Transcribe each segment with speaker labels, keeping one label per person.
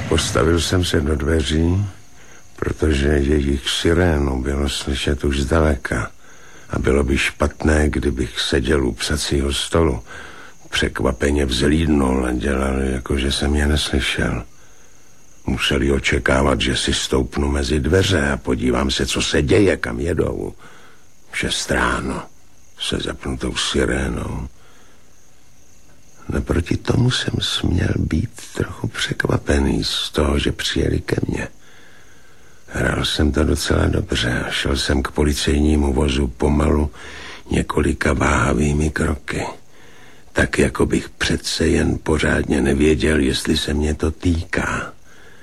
Speaker 1: Postavil jsem se do dveří, protože jejich sirénu bylo slyšet už zdaleka a bylo by špatné, kdybych seděl u psacího stolu. Překvapeně vzlídnul a dělal, jako že jsem je neslyšel. Museli očekávat, že si stoupnu mezi dveře a podívám se, co se děje, kam jedou. 6 ráno se zapnutou sirénou. Naproti tomu jsem směl být trochu překvapený z toho, že přijeli ke mně. Hrál jsem to docela dobře a šel jsem k policejnímu vozu pomalu několika váhavými kroky. Tak, jako bych přece jen pořádně nevěděl, jestli se mě to týká.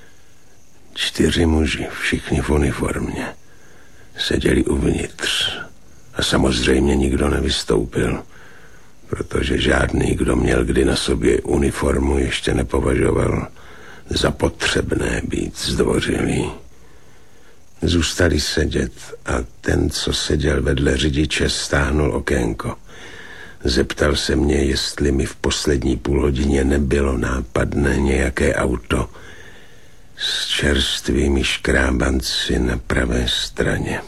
Speaker 1: 4 muži, všichni v uniformě, seděli uvnitř a samozřejmě nikdo nevystoupil, protože žádný, kdo měl kdy na sobě uniformu, ještě nepovažoval za potřebné být zdvořilý. Zůstali sedět a ten, co seděl vedle řidiče, stáhnul okénko. Zeptal se mě, jestli mi v poslední půlhodině nebylo nápadné nějaké auto s čerstvými škrábanci na pravé straně.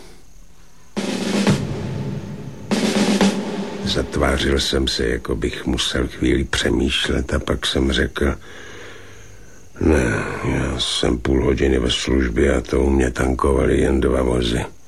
Speaker 1: Zatvářil jsem se, jako bych musel chvíli přemýšlet a pak jsem řekl: ne, já jsem půl hodiny ve službě a to u mě tankovali jen 2 vozy.